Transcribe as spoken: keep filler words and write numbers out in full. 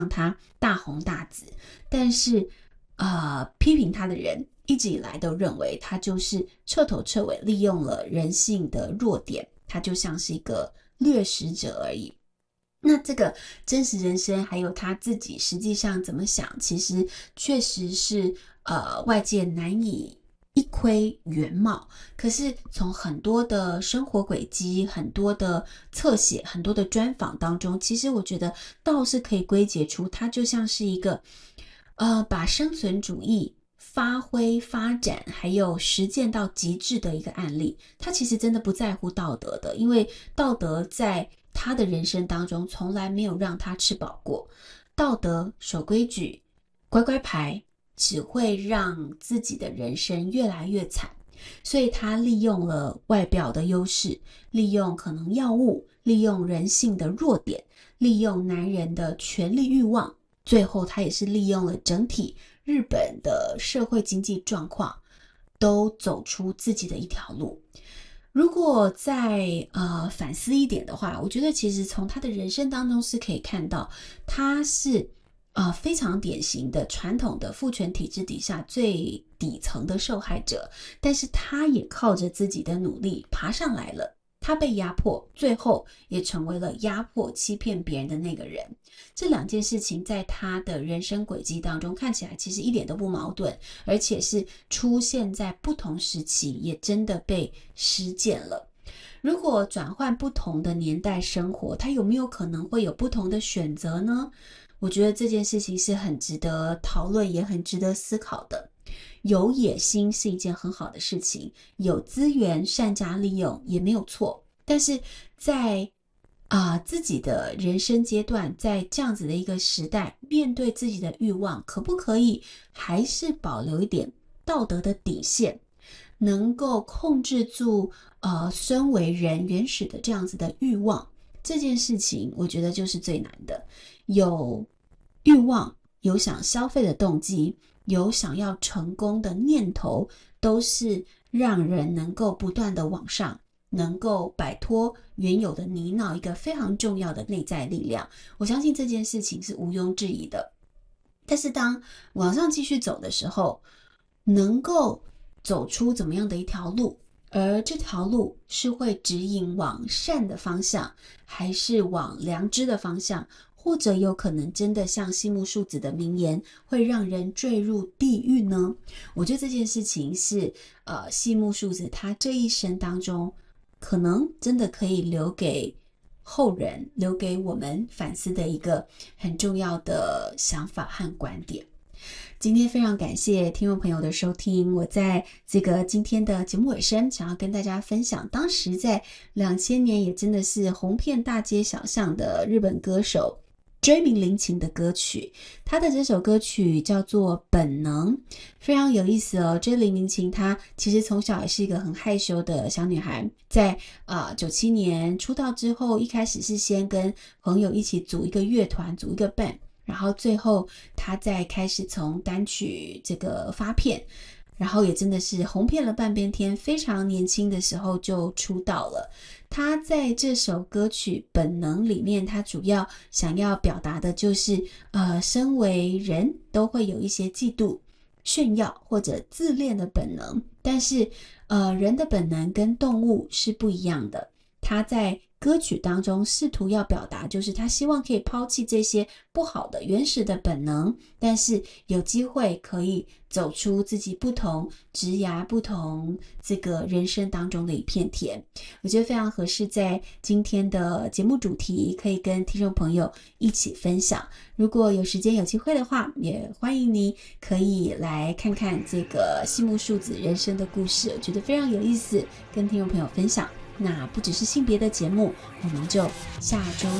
他大红大紫，但是呃，批评他的人一直以来都认为他就是彻头彻尾利用了人性的弱点，他就像是一个掠食者而已。那这个真实人生还有他自己实际上怎么想，其实确实是呃外界难以一窥原貌。可是从很多的生活轨迹、很多的侧写、很多的专访当中，其实我觉得倒是可以归结出他就像是一个呃把生存主义发挥发展还有实践到极致的一个案例。他其实真的不在乎道德的，因为道德在他的人生当中从来没有让他吃饱过。道德、守规矩、乖乖牌只会让自己的人生越来越惨。所以他利用了外表的优势，利用可能药物，利用人性的弱点，利用男人的权力欲望，最后他也是利用了整体日本的社会经济状况，都走出自己的一条路。如果再呃反思一点的话，我觉得其实从他的人生当中是可以看到，他是呃非常典型的传统的父权体制底下最底层的受害者，但是他也靠着自己的努力爬上来了。他被压迫，最后也成为了压迫欺骗别人的那个人。这两件事情在他的人生轨迹当中看起来其实一点都不矛盾，而且是出现在不同时期，也真的被实践了。如果转换不同的年代生活，他有没有可能会有不同的选择呢？我觉得这件事情是很值得讨论，也很值得思考的。有野心是一件很好的事情，有资源善加利用也没有错，但是在啊、呃、自己的人生阶段，在这样子的一个时代，面对自己的欲望，可不可以还是保留一点道德的底线，能够控制住呃身为人原始的这样子的欲望？这件事情我觉得就是最难的。有欲望，有想消费的动机，有想要成功的念头，都是让人能够不断的往上，能够摆脱原有的泥淖一个非常重要的内在力量。我相信这件事情是毋庸置疑的。但是当往上继续走的时候，能够走出怎么样的一条路，而这条路是会指引往善的方向，还是往良知的方向，或者有可能真的像西木树子的名言，会让人坠入地狱呢？我觉得这件事情是呃西木树子他这一生当中可能真的可以留给后人，留给我们反思的一个很重要的想法和观点。今天非常感谢听众朋友的收听，我在这个今天的节目尾声想要跟大家分享，当时在两千年也真的是红遍大街小巷的日本歌手追名林檎的歌曲。他的这首歌曲叫做本能，非常有意思哦。追名林檎她其实从小也是一个很害羞的小女孩，在呃九七年出道之后，一开始是先跟朋友一起组一个乐团，组一个 band，然后最后他再开始从单曲这个发片，然后也真的是红遍了半边天，非常年轻的时候就出道了。他在这首歌曲本能里面，他主要想要表达的就是呃，身为人都会有一些嫉妒、炫耀或者自恋的本能，但是呃，人的本能跟动物是不一样的。他在歌曲当中试图要表达，就是他希望可以抛弃这些不好的原始的本能，但是有机会可以走出自己不同职涯不同这个人生当中的一片天。我觉得非常合适在今天的节目主题可以跟听众朋友一起分享。如果有时间有机会的话，也欢迎你可以来看看这个西木树子人生的故事，我觉得非常有意思，跟听众朋友分享。那不只是性别的节目，我们就下周